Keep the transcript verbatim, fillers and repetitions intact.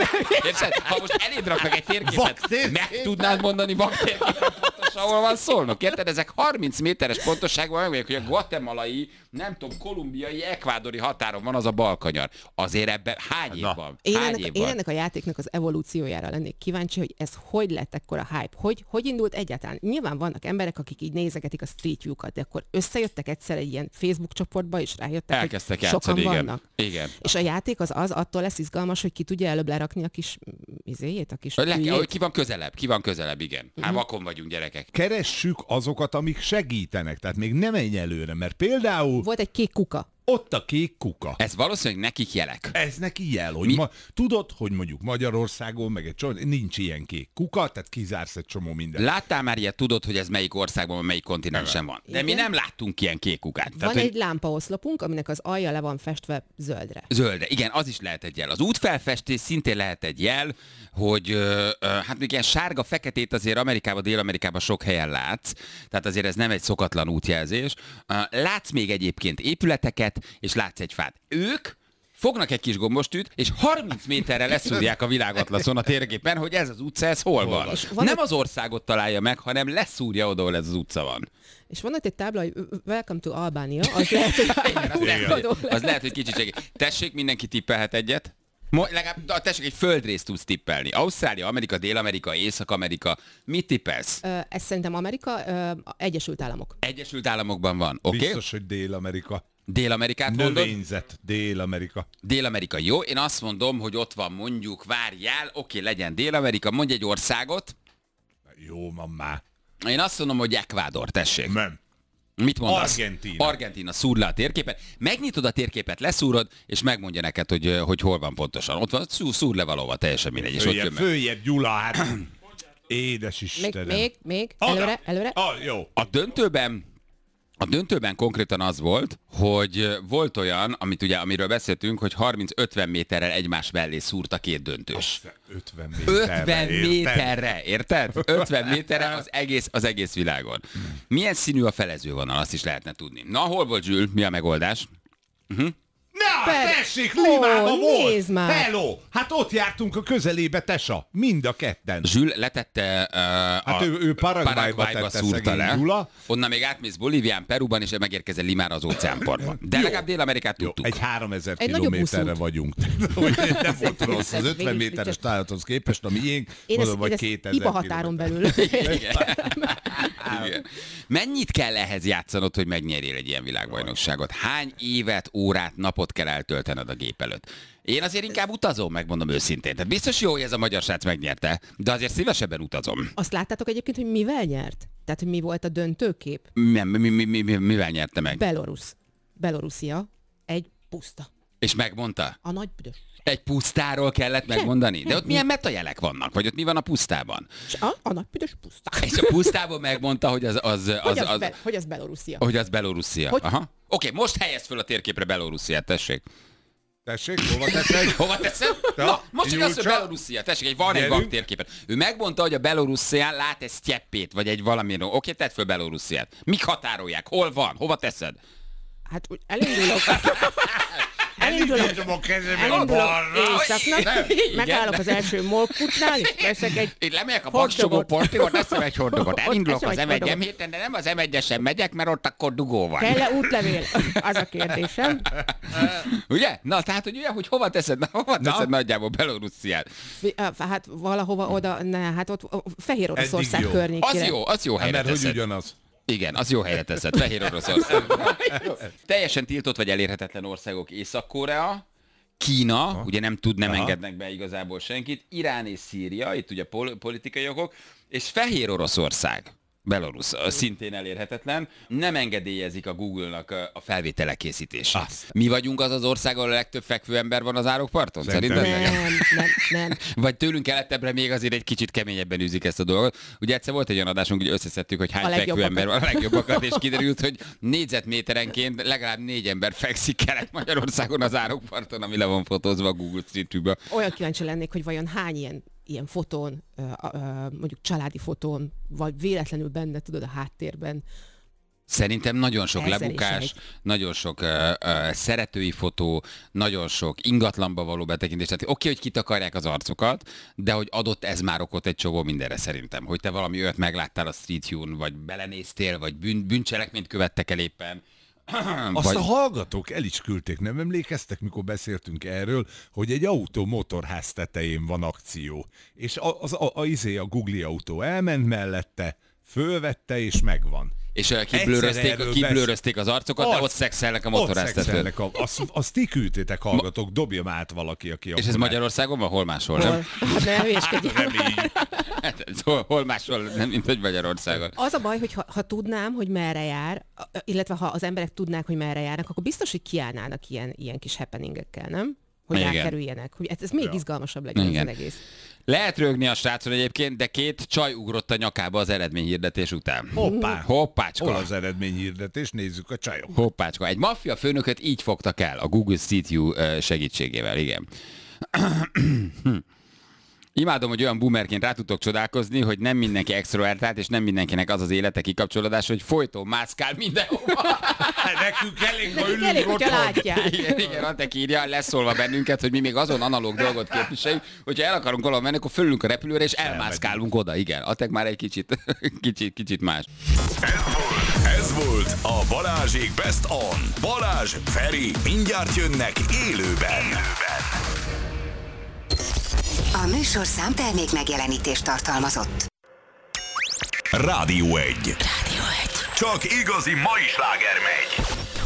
Érted? Ha most eléd raknak egy térképet, meg tudnád mondani vaktérképet pontosan, ahol van Szolnok. Érted? Ezek harminc méteres pontosságban megmondják, hogy a guatemalai, nem tudom, kolumbiai, ekvádori határon van az a balkanyar. Azért ebben hány év van? Én Hány ennek, év én van? ennek a játéknak az evolúciójára lennék kíváncsi, hogy ez hogy lett ekkora hype, hogy, hogy indult egyáltalán. Nyilván vannak emberek, akik így nézegetik a Street View-kat, de akkor összejöttek egyszer egy ilyen Facebook csoportba, és rájöttek, Elkezdtek hogy sokan játszani, igen. vannak. Igen. És a játék az az, attól lesz izgalmas, hogy ki tudja előbb lerakni a kis izéjét, a kis Le, hülyét. hogy ki van közelebb, ki van közelebb, igen. Hát vakon vagyunk, gyerekek. Keressük azokat, amik segítenek, tehát még nem menj előre, mert például Volt egy kék kuka. ott a kék kuka. Ez valószínűleg nekik jelek. Ez neki jel, hogy Mi? ma, tudod, hogy mondjuk Magyarországon, meg egy csomó, nincs ilyen kék kuka, tehát kizársz egy csomó mindent. Láttál már ilyet, tudod, hogy ez melyik országban, melyik kontinensen van. De mi Igen. nem láttunk ilyen kék kukát. Van Tehát, egy hogy lámpaoszlopunk, aminek az alja le van festve zöldre. zöldre. Igen, az is lehet egy jel. Az útfelfestés szintén lehet egy jel, hogy ö, ö, hát még ilyen sárga-feketét azért Amerikában, Dél-Amerikában sok helyen látsz, tehát azért ez nem egy szokatlan útjelzés. Ö, Látsz még egyébként épületeket, és látsz egy fát. Ők fognak egy kis gombostűt, és harminc méterre leszúrják a világatlaszon a térképen, hogy ez az utca, ez hol van. És van Nem egy- az országot találja meg, hanem leszúrja oda, ahol ez az utca van. És van ott egy tábla, hogy Welcome to Albania, az lehet, hogy Az lehet, hogy, oda az lehet, hogy kicsit segít. Tessék, mindenki tippelhet egyet. Mo- legalább, tessék, egy földrészt tudsz tippelni. Ausztrália, Amerika, Dél-Amerika, Észak-Amerika. Mit tippelsz? Ö, Ez szerintem Amerika, ö, Egyesült Államok. Egyesült Államokban van, oké? Okay? Biztos, hogy Dél-Amerika. Dél-Amerikát mondod? Növényzet, Dél-Amerika. Dél-Amerika, jó. Én azt mondom, hogy ott van mondjuk, várjál, oké, okay, legyen Dél-Amerika, mondj egy országot. Jó, mamá. Én azt mondom, hogy Ekvádor, tessék. Nem. Mit mondasz? Argentína. Argentína, szúr le a térképen. Megnyitod a térképet, leszúrod, és megmondja neked, hogy, hogy hol van pontosan. Ott van, szúr, szúr le valahova, teljesen mindegy. És ott Följebb, jön meg. följebb, Gyula, hát. Édes Még, Istenem. még, még, Oda. előre, előre. Ah, jó. A döntőben A döntőben konkrétan az volt, hogy volt olyan, amit ugye, amiről beszéltünk, hogy harminc-ötven méterrel egymás mellé szúrt a két döntős. ötven méterre. ötven érted? méterre, érted? ötven méterre az egész, az egész világon. Milyen színű a felezővonal, azt is lehetne tudni. Na, hol volt Zsül? Mi a megoldás? Na, Per- tessék, Ó, Limában volt! nézd már! Hello! Hát ott jártunk a közelébe, tesa. Mind a ketten. Zsül letette uh, Hát a ő, ő Paraguayba Paraguayba tette szúrta szegény le. Gyula. Onnan még átmész Bolívián, Perúban, és megérkezel Limára az óceánpartban. De Jó. legalább Dél-Amerikát Jó, tudtuk. egy háromezer Egy nagyobb kilométerre buszút. vagyunk. Nem volt rossz az ötven Végül is méteres csak- tájathoz képest, a miénk, Én mondom, ezt, vagy én ezt kétezer iba határon kilométer. belül. Igen. Mennyit kell ehhez játszanod, hogy megnyerjél egy ilyen világbajnokságot? Hány évet, órát, napot kell eltöltened a gép előtt? Én azért inkább utazom, megmondom őszintén. Tehát biztos jó, hogy ez a magyar srác megnyerte, de azért szívesebben utazom. Azt láttátok egyébként, hogy mivel nyert? Tehát, hogy mi volt a döntőkép? Mi, mi, mi, mi, mi, mivel nyerte meg? Belarus. Belorusszia. Egy puszta. És megmondta? A nagy büdös. Egy pusztáról kellett megmondani? De ott milyen metajelek vannak? Vagy ott mi van a pusztában? És a, a nagy büdös puszta. És a pusztában megmondta, hogy az, az, az, Hogy az, az, be, hogy az Belorusszia. hogy az Belorusszia. Hogy- Aha. Oké, most helyezd föl a térképre Belorussziát, tessék. Tessék, hova teszed? Hova teszed? Ja, Na, most hogy azt, hogy Julcsa. Belorusszia, tessék, egy, van egy Gyerünk. vaktérképet. Ő megmondta, hogy a Belorusszián lát egy sztyeppét, vagy egy valamilyen. Oké, tedd föl Belorussziát. Mik határolják? Hol van? Hova teszed? Hát úgy elindulok. elindulok. Elindítom a kezembe a Elindulok balra. északnak, Igen. megállok az első molkutnál, és veszek egy Én lemegyek a hotdogot. Baksogó portigot, eszem egy hordogot. Ott Elindulok eszem az egy em egyem hotdogot. héten, de nem az em egyesen megyek, mert ott akkor dugó van. kell-e útlevél? Az a kérdésem. Ugye? Na, tehát, hogy ugye, hogy hova teszed, na, hova teszed nagyjából Belorussziát? Fi- á, Hát valahova oda, ne, hát ott Fehér Oroszország Eddig jó. környékére. Az jó, az jó helyre Mert hogy teszed. ugyanaz. Igen, az jó helyre teszed. Fehér Oroszország. Teljesen tiltott vagy elérhetetlen országok Észak-Korea, Kína, Aha. ugye nem tud, nem Aha. engednek be igazából senkit, Irán és Szíria, itt ugye pol- politikai jogok, és Fehér Oroszország, Belarus, szintén elérhetetlen, nem engedélyezik a Google-nak a- a felvételek készítését. Azt. Mi vagyunk az az ország, ahol a legtöbb fekvő ember van az árokparton? Szerintem Szerinted? Nem, nem, nem. Vagy tőlünk keletebbre még azért egy kicsit keményebben űzik ezt a dolgot. Ugye egyszer volt egy olyan adásunk, hogy összeszedtük, hogy hány A fekvő legjobbakat. ember van, a legjobbakat, és kiderült, hogy négyzetméterenként legalább négy ember fekszik Kelet-Magyarországon az árokparton, ami le van fotózva a Google Street View-ba. Olyan kíváncsi lennék, hogy vajon hány ilyen, ilyen fotón, ö, ö, mondjuk családi fotón, vagy véletlenül benne, tudod, a háttérben Szerintem nagyon sok Ezzel lebukás, is nagyon sok uh, uh, szeretői fotó, nagyon sok ingatlanba való betekintés. Tehát oké, hogy kitakarják az arcokat, de hogy adott ez már okot egy csomó mindenre szerintem. Hogy te valami olyat megláttál a Street View-n, vagy belenéztél, vagy bűn, bűncselekményt követtek el éppen. Azt vagy... a hallgatók el is küldték, nem emlékeztek, mikor beszéltünk erről, hogy egy autó motorház tetején van akció. És az, a, a, a, izé, a Google autó elment mellette, fölvette és megvan. És uh, kiblőrözték, kiblőrözték az arcokat, de ott szexelnek a motorháztetőn. A, azt, azt ti küldtétek, hallgatók, dobja át valaki, aki... És ez Magyarországon van? Hol máshol, Hol? nem? Hát ne hülyéskedjél. Nem így. Hát, hol, hol máshol, nem mint hogy Magyarországon. Az a baj, hogy ha, ha tudnám, hogy merre jár, illetve ha az emberek tudnák, hogy merre járnak, akkor biztos, hogy kiállnának ilyen, ilyen kis happeningekkel, nem? Hogy Igen. rákerüljenek. Hogy ez még Ja. izgalmasabb legyen Igen. az egész. Lehet rögni a srácon egyébként, de két csaj ugrott a nyakába az eredményhirdetés után. Hoppá. Hoppácska. Hol az eredményhirdetés? Nézzük a csajok. Hoppácska. Egy maffia főnököt így fogtak el a Google Street View segítségével, igen. Imádom, hogy olyan boomerként rá tudtok csodálkozni, hogy nem mindenki extrovertált, és nem mindenkinek az az élete kikapcsolódás, hogy folyton mászkál mindenhova. Nekünk elég, ha Nekik ülünk elég, hogyha otthon. látják. Igen, igen, Antek írja, leszólva bennünket, hogy mi még azon analóg dolgot képviseljük, hogyha el akarunk valahol menni, akkor fölülünk a repülőre, és elmászkálunk oda, igen. Antek már egy kicsit, kicsit, kicsit más. Ez volt a Balázsék Best On. Balázs, Feri, mindjárt jönnek élőben. A műsorszám termék megjelenítést tartalmazott. Rádió egy. Rádió egy. Csak igazi mai sláger megy.